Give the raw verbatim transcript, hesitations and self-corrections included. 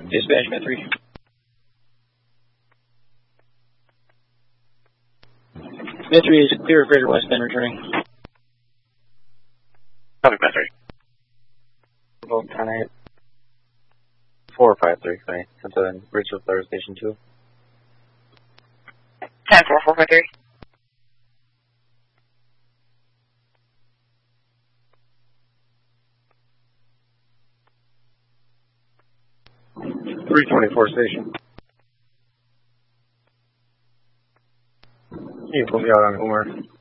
Dispatch, Met three. Met three is clear of Greater West Bend returning. Copy, Met three. Vote ten eight. four five three, sorry. Sent to Richfield Fire Station two. ten four four five three. three twenty-four station. You put me out on Umar.